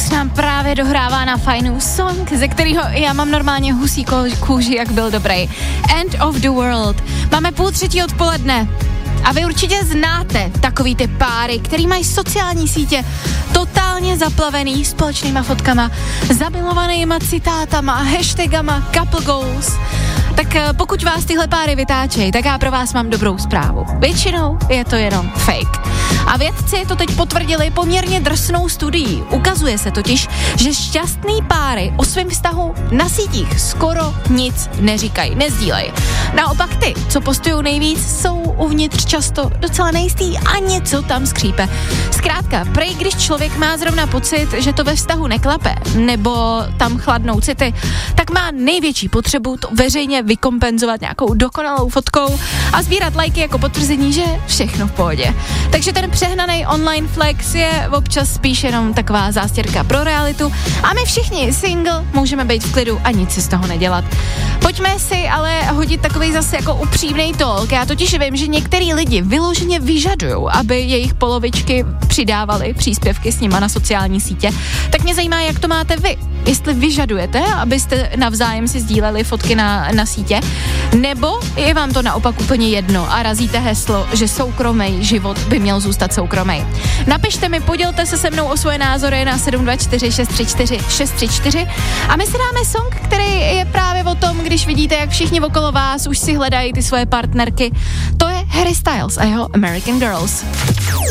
Styles nám právě dohrává na fajnou song, ze kterého já mám normálně husí kůži, jak byl dobrý. End of the World. Máme 2:30 odpoledne. A vy určitě znáte takový ty páry, který mají sociální sítě totálně zaplavený společnýma fotkama, zamilovanýma citátama, hashtagama, couple goals. Tak pokud vás tyhle páry vytáčejí, tak já pro vás mám dobrou zprávu. Většinou je to jenom fake. A vědci to teď potvrdili poměrně drsnou studií. Ukazuje se totiž, že šťastný páry o svém vztahu na sítích skoro nic neříkají, nezdílejí. Naopak ty, co postují nejvíc, jsou uvnitř často docela nejistý a něco tam skřípe. Zkrátka, prej, když člověk má zrovna pocit, že to ve vztahu neklape, nebo tam chladnou city, tak má největší potřebu to veřejně vykompenzovat nějakou dokonalou fotkou a sbírat lajky jako potvrzení, že všechno v pohodě. Takže ten přehnaný online flex je občas spíš jenom taková zástěrka pro realitu a my všichni single můžeme být v klidu a nic si z toho nedělat. Pojďme si ale hodit takovej zase jako upřímnej talk. Já totiž vím, že některý lidi vyloženě vyžadujou, aby jejich polovičky přidávaly příspěvky s nima na sociální sítě. Tak mě zajímá, jak to máte vy. Jestli vyžadujete, abyste navzájem si sdíleli fotky na sítě, nebo je vám to naopak úplně jedno a razíte heslo, že soukromý život by měl zůstat soukromý. Napište mi, podělte se mnou o svoje názory na 724 634 634 a my si dáme song, který je právě o tom, když vidíte, jak všichni okolo vás už si hledají ty svoje partnerky. To je Harry Styles a jeho American Girls.